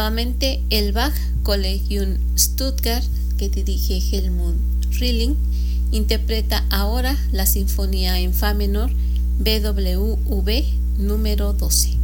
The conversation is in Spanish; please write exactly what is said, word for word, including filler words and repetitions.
Nuevamente, el Bach Collegium Stuttgart, que dirige Helmut Rilling, interpreta ahora la Sinfonía en Fa menor B W V número doce.